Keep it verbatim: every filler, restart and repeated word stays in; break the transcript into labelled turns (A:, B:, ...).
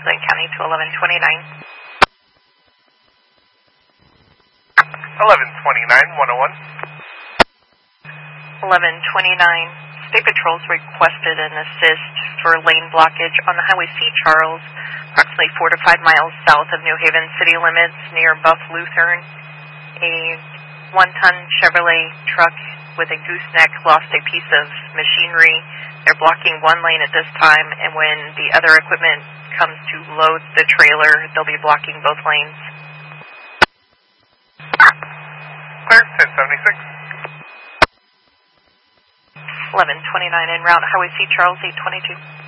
A: Franklin County to eleven twenty-nine.
B: eleven twenty-nine, one oh one.
A: eleven twenty-nine. State Patrol's requested an assist for lane blockage on the Highway C Charles, approximately four to five miles south of New Haven city limits near Buff Lutheran. A one-ton Chevrolet truck with a gooseneck lost a piece of machinery. They're blocking one lane at this time, and when the other equipment comes to load the trailer, they'll be blocking both lanes.
B: Clear, ten seventy-six.
A: eleven twenty-nine en route, Highway C Charles, eight twenty-two.